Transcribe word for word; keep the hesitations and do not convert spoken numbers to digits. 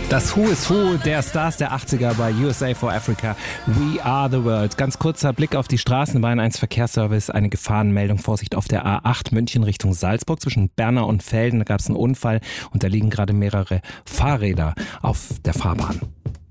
Das Who is Who der Stars der achtziger bei U S A for Africa. We are the world. Ganz kurzer Blick auf die Straßen. Bayern eins Verkehrsservice. Eine Gefahrenmeldung. Vorsicht auf der A acht München Richtung Salzburg zwischen Bernau und Velden. Da gab es einen Unfall und da liegen gerade mehrere Fahrräder auf der Fahrbahn.